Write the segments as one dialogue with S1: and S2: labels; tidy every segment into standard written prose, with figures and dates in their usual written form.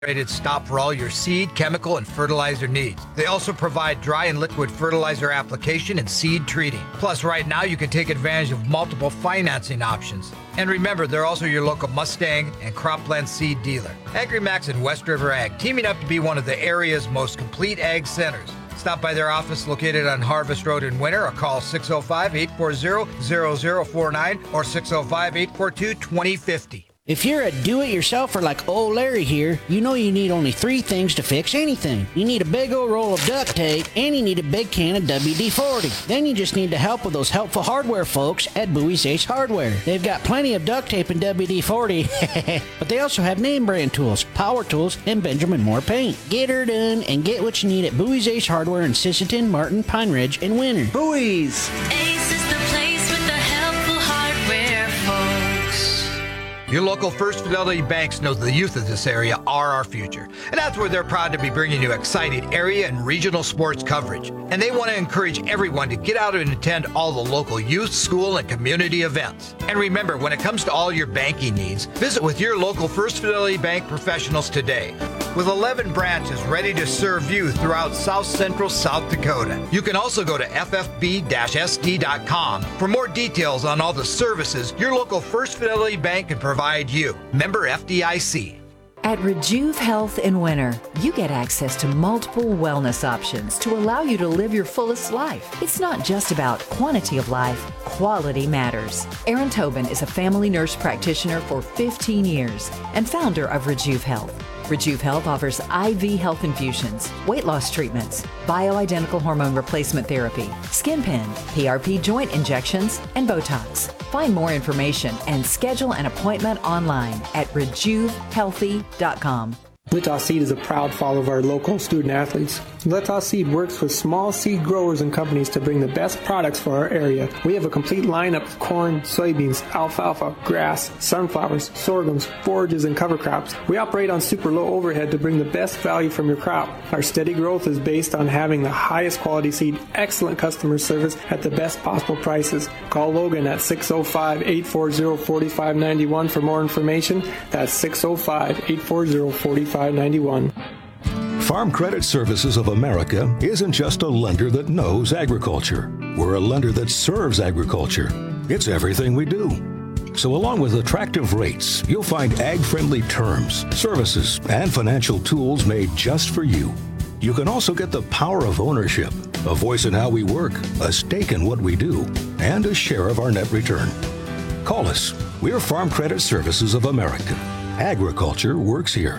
S1: Rated stop for all your seed, chemical, and fertilizer needs. They also provide dry and liquid fertilizer application and seed treating. Plus, right now you can take advantage of multiple financing options. And remember, they're also your local Mustang and Cropland seed dealer. AgriMax and West River Ag, teaming up to be one of the area's most complete ag centers. Stop by their office located on Harvest Road in Winter or call 605-840-0049 or 605-842-2050.
S2: If you're a do-it-yourselfer like old Larry here, you know you need only 3 things to fix anything. You need a big old roll of duct tape, and you need a big can of WD-40. Then you just need the help of those helpful hardware folks at Bowie's Ace Hardware. They've got plenty of duct tape and WD-40, but they also have name brand tools, power tools, and Benjamin Moore paint. Get her done and get what you need at Bowie's Ace Hardware in Sisseton, Martin, Pine Ridge, and Winter.
S3: Bowie's!
S4: Ace is the place with the helpful hardware, folks.
S1: Your local First Fidelity banks know the youth of this area are our future. And that's where they're proud to be bringing you exciting area and regional sports coverage. And they want to encourage everyone to get out and attend all the local youth, school, and community events. And remember, when it comes to all your banking needs, visit with your local First Fidelity Bank professionals today. With 11 branches ready to serve you throughout South Central South Dakota. You can also go to ffb-sd.com for more details on all the services your local First Fidelity Bank can provide you. Member FDIC.
S5: At Rejuve Health in Winter, you get access to multiple wellness options to allow you to live your fullest life. It's not just about quantity of life, quality matters. Erin Tobin is a family nurse practitioner for 15 years and founder of Rejuve Health. Rejuve Health offers IV health infusions, weight loss treatments, bioidentical hormone replacement therapy, skin pen, PRP joint injections, and Botox. Find more information and schedule an appointment online at rejuvehealthy.com.
S6: Let's Seed is a proud follower of our local student athletes. Let's Seed works with small seed growers and companies to bring the best products for our area. We have a complete lineup of corn, soybeans, alfalfa, grass, sunflowers, sorghums, forages, and cover crops. We operate on super low overhead to bring the best value from your crop. Our steady growth is based on having the highest quality seed, excellent customer service at the best possible prices. Call Logan at 605-840-4591 for more information. That's 605-840-4591.
S7: Farm Credit Services of America isn't just a lender that knows agriculture. We're a lender that serves agriculture. It's everything we do. So along with attractive rates, you'll find ag-friendly terms, services, and financial tools made just for you. You can also get the power of ownership, a voice in how we work, a stake in what we do, and a share of our net return. Call us. We're Farm Credit Services of America. Agriculture works here.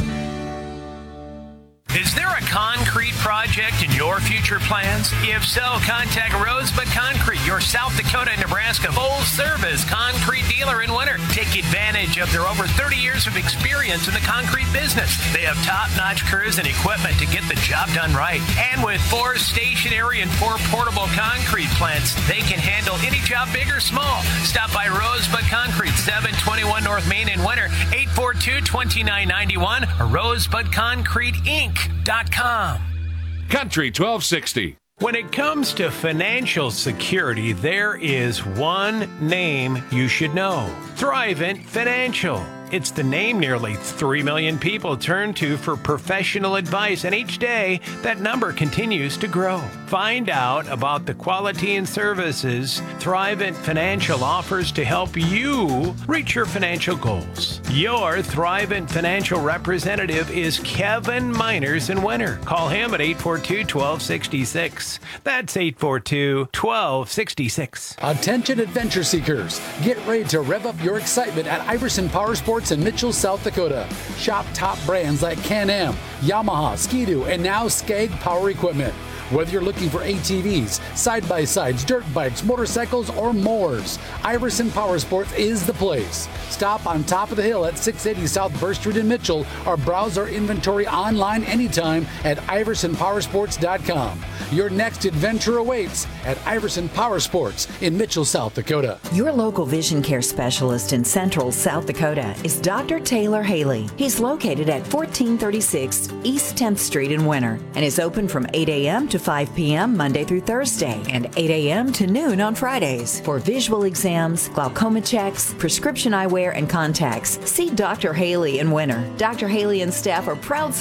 S8: Is there a concrete project in your future plans? If so, contact Rosebud Concrete, your South Dakota and Nebraska full-service concrete dealer in Winter. Take advantage of their over 30 years of experience in the concrete business. They have top-notch crews and equipment to get the job done right. And with 4 stationary and 4 portable concrete plants, they can handle any job, big or small. Stop by Rosebud Concrete, 721 North Main in Winter, 842-2991, or RosebudConcreteInc.com.
S9: Country 1260.
S8: When it comes to financial security, there is one name you should know: Thrivent Financial. It's the name nearly 3 million people turn to for professional advice, and each day that number continues to grow. Find out about the quality and services Thrivent Financial offers to help you reach your financial goals. Your Thrivent Financial representative is Kevin Miners in Winter. Call him at 842-1266. That's 842-1266.
S10: Attention adventure seekers. Get ready to rev up your excitement at Iverson Power Sports in Mitchell, South Dakota. Shop top brands like Can-Am, Yamaha, Ski-Doo, and now Skag Power Equipment. Whether you're looking for ATVs, side-by-sides, dirt bikes, motorcycles, or mowers, Iverson Power Sports is the place. Stop on top of the hill at 680 South Burr Street in Mitchell, or browse our inventory online anytime at iversonpowersports.com. Your next adventure awaits at Iverson Power Sports in Mitchell, South Dakota.
S5: Your local vision care specialist in Central South Dakota is Dr. Taylor Haley. He's located at 1436 East 10th Street in Winter and is open from 8 a.m. to 5 p.m. Monday through Thursday and 8 a.m. to noon on Fridays. For visual exams, glaucoma checks, prescription eyewear, and contacts, see Dr. Haley in Winter. Dr. Haley and staff are proud